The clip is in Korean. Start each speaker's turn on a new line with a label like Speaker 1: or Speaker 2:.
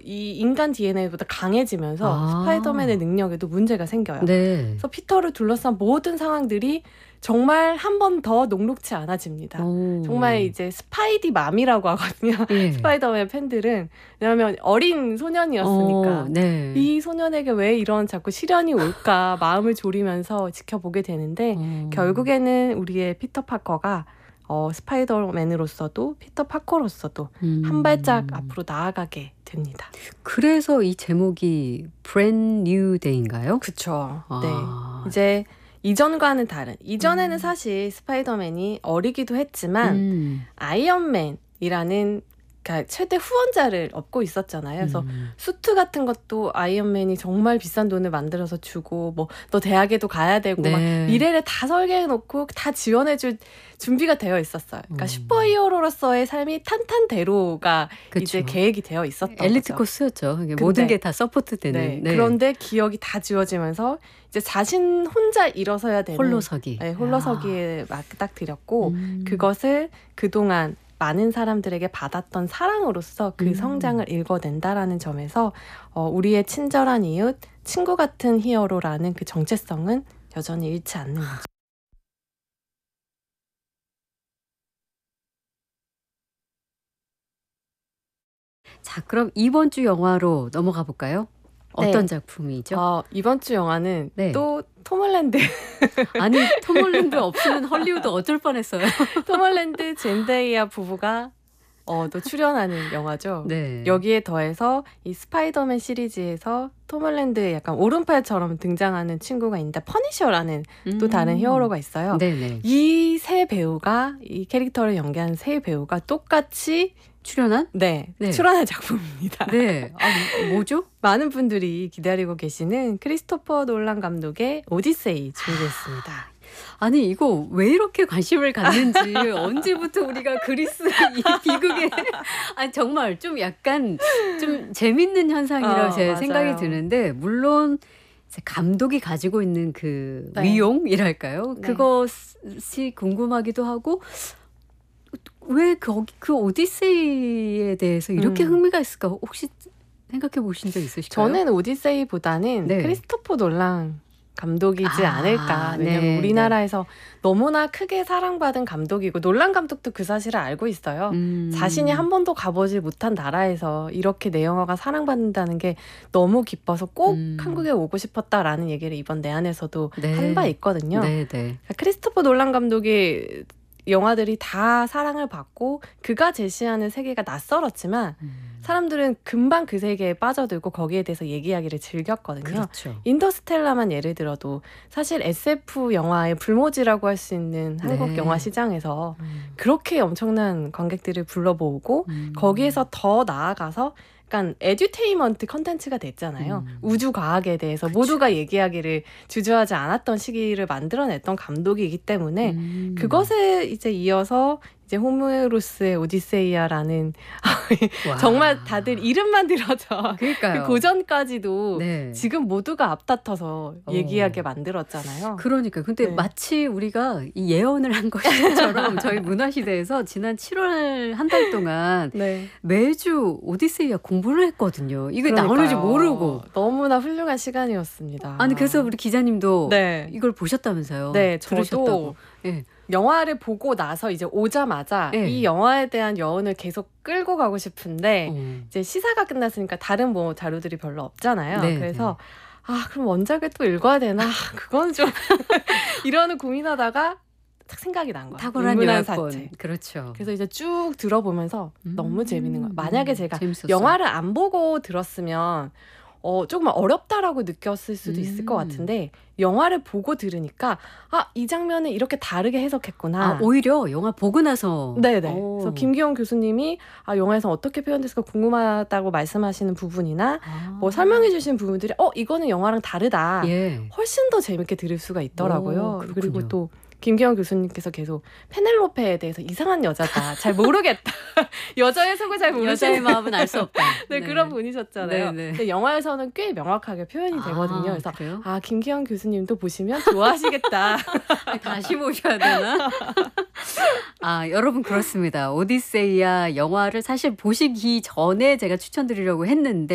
Speaker 1: 이 인간 DNA보다 강해지면서 스파이더맨의 능력에도 문제가 생겨요.
Speaker 2: 네.
Speaker 1: 그래서 피터를 둘러싼 모든 상황들이 정말 한 번 더 녹록치 않아집니다. 정말 이제 스파이디 맘이라고 하거든요.
Speaker 2: 예.
Speaker 1: 스파이더맨 팬들은. 왜냐하면 어린 소년이었으니까
Speaker 2: 네.
Speaker 1: 이 소년에게 왜 이런 자꾸 시련이 올까 마음을 졸이면서 지켜보게 되는데 결국에는 우리의 피터 파커가 스파이더맨으로서도 피터 파커로서도 한 발짝 앞으로 나아가게 됩니다.
Speaker 2: 그래서 이 제목이 Brand New Day인가요?
Speaker 1: 그쵸. 네. 이제 이전과는 다른. 이전에는 사실 스파이더맨이 어리기도 했지만 아이언맨이라는 그러니까 최대 후원자를 얻고 있었잖아요. 그래서 수트 같은 것도 아이언맨이 정말 비싼 돈을 만들어서 주고 뭐 너 대학에도 가야 되고
Speaker 2: 네.
Speaker 1: 막 미래를 다 설계해놓고 다 지원해줄 준비가 되어 있었어요. 그러니까 슈퍼히어로로서의 삶이 탄탄대로가
Speaker 2: 그쵸.
Speaker 1: 이제 계획이 되어 있었던
Speaker 2: 엘리트
Speaker 1: 거죠.
Speaker 2: 코스였죠. 모든 게 다 서포트되는.
Speaker 1: 네.
Speaker 2: 네.
Speaker 1: 그런데 기억이 다 지워지면서 이제 자신 혼자 일어서야 되는
Speaker 2: 홀로서기.
Speaker 1: 네, 홀로서기에 딱 들였고 그것을 그동안 많은 사람들에게 받았던 사랑으로서 그 성장을 읽어낸다라는 점에서 우리의 친절한 이웃, 친구 같은 히어로라는 그 정체성은 여전히 잃지 않는 거죠.
Speaker 2: 자, 그럼 이번 주 영화로 넘어가 볼까요? 어떤 작품이죠?
Speaker 1: 이번 주 영화는
Speaker 2: 네.
Speaker 1: 또 톰 홀랜드.
Speaker 2: 아니, 톰 홀랜드 없으면 헐리우드 어쩔 뻔했어요.
Speaker 1: 톰 홀랜드, 젠데이아 부부가 또 출연하는 영화죠.
Speaker 2: 네.
Speaker 1: 여기에 더해서 이 스파이더맨 시리즈에서 톰 홀랜드의 약간 오른팔처럼 등장하는 친구가 있는데 퍼니셔라는 또 다른 히어로가 있어요.
Speaker 2: 네네.
Speaker 1: 이 세 배우가 이 캐릭터를 연기한 세 배우가 똑같이
Speaker 2: 출연한?
Speaker 1: 네. 출연한 작품입니다.
Speaker 2: 네. 뭐죠?
Speaker 1: 많은 분들이 기다리고 계시는 크리스토퍼 놀란 감독의 오디세이 준비했습니다.
Speaker 2: 아니 이거 왜 이렇게 관심을 갖는지 언제부터 우리가 그리스 이 비극에 아니 정말 좀 약간 좀 재밌는 현상이라고 제
Speaker 1: 맞아요.
Speaker 2: 생각이 드는데 물론 감독이 가지고 있는 그 위용이랄까요?
Speaker 1: 네.
Speaker 2: 그것이 궁금하기도 하고 왜 그 오디세이에 대해서 이렇게 흥미가 있을까? 혹시 생각해 보신 적 있으실까요?
Speaker 1: 저는 오디세이보다는 크리스토퍼 놀란 감독이지 않을까. 왜냐면 우리나라에서 너무나 크게 사랑받은 감독이고 놀란 감독도 그 사실을 알고 있어요. 자신이 한 번도 가보지 못한 나라에서 이렇게 내 영화가 사랑받는다는 게 너무 기뻐서 꼭 한국에 오고 싶었다라는 얘기를 이번 내한에서도 한 바 있거든요. 그러니까 크리스토퍼 놀란 감독의 영화들이 다 사랑을 받고 그가 제시하는 세계가 낯설었지만 사람들은 금방 그 세계에 빠져들고 거기에 대해서 얘기하기를 즐겼거든요.
Speaker 2: 그렇죠.
Speaker 1: 인터스텔라만 예를 들어도 사실 SF 영화의 불모지라고 할 수 있는 한국 영화 시장에서 그렇게 엄청난 관객들을 불러모으고 거기에서 더 나아가서 약간 에듀테인먼트 컨텐츠가 됐잖아요. 우주 과학에 대해서 모두가 얘기하기를 주저하지 않았던 시기를 만들어냈던 감독이기 때문에 그것에 이제 이어서 이제 호메로스의 오디세이아라는 정말 다들 이름만 들어져.
Speaker 2: 그러니까요.
Speaker 1: 그 고전까지도 지금 모두가 앞다퉈서 얘기하게 만들었잖아요.
Speaker 2: 그러니까 근데 마치 우리가 이 예언을 한 것처럼 저희 문화시대에서 지난 7월 한 달 동안 매주 오디세이아 공부를 했거든요. 이게 나오는지 모르고.
Speaker 1: 너무나 훌륭한 시간이었습니다.
Speaker 2: 아니 그래서 우리 기자님도 이걸 보셨다면서요.
Speaker 1: 네,
Speaker 2: 저도
Speaker 1: 영화를 보고 나서 이제 오자마자 이 영화에 대한 여운을 계속 끌고 가고 싶은데 이제 시사가 끝났으니까 다른 뭐 자료들이 별로 없잖아요. 그래서 그럼 원작을 또 읽어야 되나? 그건 좀 이러는 고민하다가 딱 생각이 난 거예요.
Speaker 2: 탁월한 요약본. 그렇죠.
Speaker 1: 그래서 이제 쭉 들어보면서 너무 재밌는 거예요. 만약에 제가
Speaker 2: 재밌었어요.
Speaker 1: 영화를 안 보고 들었으면 조금 어렵다라고 느꼈을 수도 있을 것 같은데 영화를 보고 들으니까 이 장면을 이렇게 다르게 해석했구나.
Speaker 2: 오히려 영화 보고 나서.
Speaker 1: 네네. 그래서 김기용 교수님이 영화에서 어떻게 표현됐을까 궁금하다고 말씀하시는 부분이나 뭐 설명해 주신 부분들이 이거는 영화랑 다르다. 훨씬 더 재밌게 들을 수가 있더라고요. 그리고 또 김기영 교수님께서 계속 페넬로페에 대해서 이상한 여자다. 잘 모르겠다. 여자의 속을 잘 모르시는.
Speaker 2: 여자의 마음은 알 수 없다.
Speaker 1: 그런 분이셨잖아요. 근데 영화에서는 꽤 명확하게 표현이 되거든요. 그래서
Speaker 2: 그래요?
Speaker 1: 김기영 교수님도 보시면 좋아하시겠다.
Speaker 2: 다시 보셔야 되나? 여러분 그렇습니다. 오디세이아 영화를 사실 보시기 전에 제가 추천드리려고 했는데